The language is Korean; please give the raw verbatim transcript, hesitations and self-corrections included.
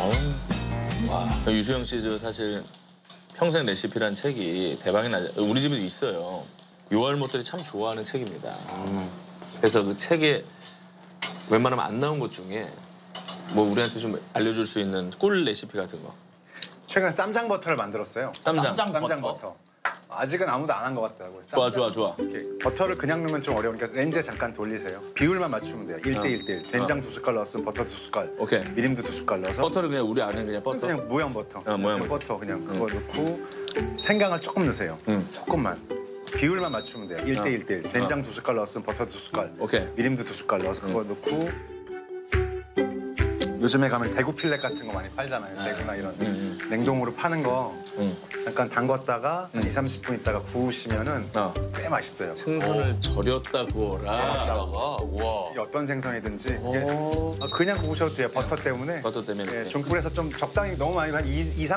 아우. 와. 유수영 씨 저 사실 평생 레시피란 책이 대박이 나죠. 우리 집에도 있어요. 요알못들이 참 좋아하는 책입니다. 음. 그래서 그 책에 웬만하면 안 나온 것 중에 뭐 우리한테 좀 알려줄 수 있는 꿀 레시피 같은 거. 최근에 쌈장 버터를 만들었어요. 쌈장. 쌈장 쌈장 버터. 버터. 아직은 아무도 안 한 것 같더라고요. 좋아, 쌈장. 좋아, 좋아. 이렇게 버터를 그냥 넣으면 좀 어려우니까 렌즈에 잠깐 돌리세요. 비율만 맞추면 돼요. 일 대 일 대 일. 된장 두 숟갈 넣었으면 버터 두 숟갈. 오케이. 미림도 두 숟갈 넣어서. 버터를 그냥 우리 아는 그냥 버터. 그냥 모양 버터. 어, 모양 그냥 버터 그냥 그거 넣고 생강을 조금 넣으세요. 응. 조금만. 비율만 맞추면 돼요. 일 대 일 대 일. 된장 두 숟갈 넣었으면 버터 두 숟갈. 오케이. 미림도 두 숟갈 넣어서 그거 넣고 요즘에 가면 대구 필렛 같은 거 많이 팔잖아요. 대구나 이런 음, 냉동으로 파는 거 응. 잠깐 담궜다가 한 이, 삼십 분 있다가 구우시면은 어. 꽤 맛있어요. 생선을 절였다 구워라. 우와. 이게 어떤 생선이든지 이게 오. 그냥 구우셔도 돼요. 버터 때문에. 버터 때문에. 예, 이렇게. 중불에서 좀 적당히 너무 많이 한 이, 삼